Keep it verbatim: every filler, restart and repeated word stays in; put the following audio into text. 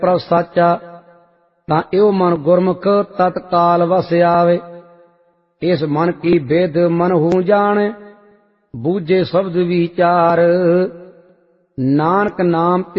ਪ੍ਰਭ ਸਾਚਾ। ਤਾਂ ਇਹੋ ਮਨ ਗੁਰਮੁਖ ਤਤਕਾਲ ਵਸ ਆਵੇ। ਇਸ ਮਨ ਕੀ ਬੇਦ ਮਨ ਹੂ ਜਾਣੇ, ਬੂਝੇ ਸ਼ਬਦ ਵਿਚਾਰ। ਨਾਨਕ ਨਾਮ